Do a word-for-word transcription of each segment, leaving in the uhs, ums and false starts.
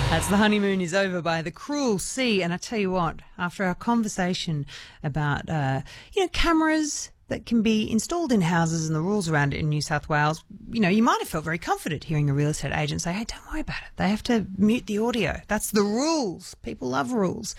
As the honeymoon is over by the cruel sea, and I tell you what, after our conversation about, uh, you know, cameras that can be installed in houses and the rules around it in New South Wales, you know, you might have felt very comforted hearing a real estate agent say, hey, don't worry about it. They have to mute the audio. That's the rules. People love rules.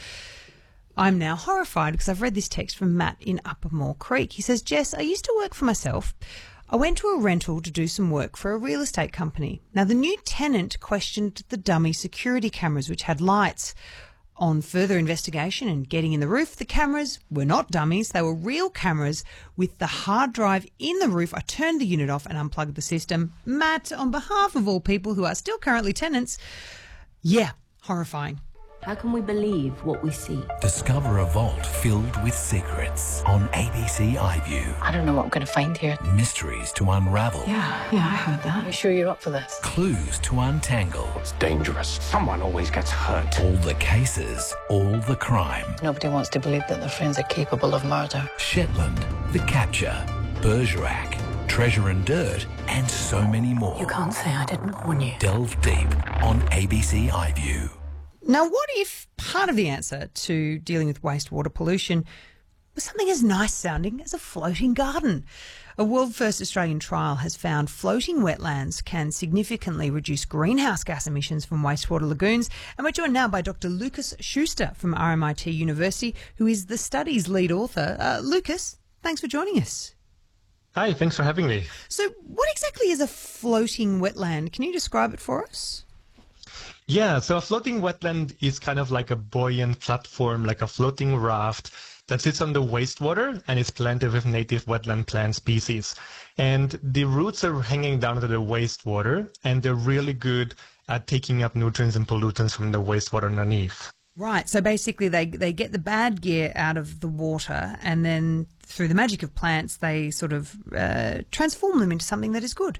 I'm now horrified because I've read this text from Matt in Upper Moore Creek. He says, Jess, I used to work for myself. I went to a rental to do some work for a real estate company. Now, the new tenant questioned the dummy security cameras, which had lights. On further investigation and getting in the roof, the cameras were not dummies. They were real cameras with the hard drive in the roof. I turned the unit off and unplugged the system. Matt, on behalf of all people who are still currently tenants, yeah, horrifying. How can we believe what we see? Discover a vault filled with secrets on A B C iView. I don't know what I'm going to find here. Mysteries to unravel. Yeah, yeah, I heard that. Are you sure you're up for this? Clues to untangle. It's dangerous. Someone always gets hurt. All the cases, all the crime. Nobody wants to believe that their friends are capable of murder. Shetland, The Capture, Bergerac, Treasure and Dirt, and so many more. You can't say I didn't warn you. Delve deep on A B C iView. Now, what if part of the answer to dealing with wastewater pollution was something as nice sounding as a floating garden? A world-first Australian trial has found floating wetlands can significantly reduce greenhouse gas emissions from wastewater lagoons. And we're joined now by Doctor Lucas Schuster from R M I T University, who is the study's lead author. Uh, Lucas, thanks for joining us. Hi, thanks for having me. So what exactly is a floating wetland? Can you describe it for us? Yeah, so a floating wetland is kind of like a buoyant platform, like a floating raft that sits on the wastewater and is planted with native wetland plant species. And the roots are hanging down to the wastewater, and they're really good at taking up nutrients and pollutants from the wastewater underneath. Right, so basically they, they get the bad gear out of the water, and then through the magic of plants, they sort of uh, transform them into something that is good.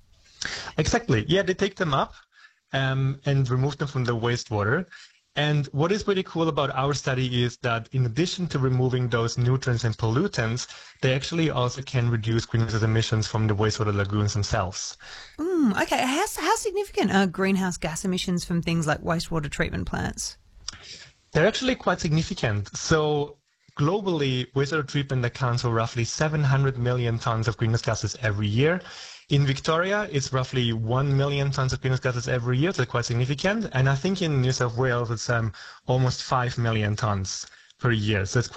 Exactly. Yeah, they take them up. Um, and remove them from the wastewater. And what is really cool about our study is that in addition to removing those nutrients and pollutants, they actually also can reduce greenhouse gas emissions from the wastewater lagoons themselves. Mm, okay, how, how significant are greenhouse gas emissions from things like wastewater treatment plants? They're actually quite significant. So globally, wastewater treatment accounts for roughly seven hundred million tons of greenhouse gases every year. In Victoria, it's roughly one million tons of greenhouse gases every year, so quite significant. And I think in New South Wales, it's um, almost five million tons per year. So it's quite